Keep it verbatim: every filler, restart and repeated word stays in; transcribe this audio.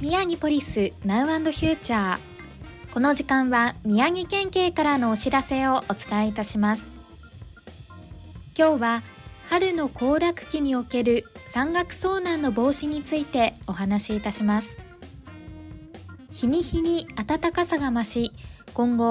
宮城ポリス Now& フューチャー。この時間は宮城県警からのお知らせをお伝えいたします。今日は春の行楽期における山岳遭難の防止についてお話しいたします。日に日に暖かさが増し、今後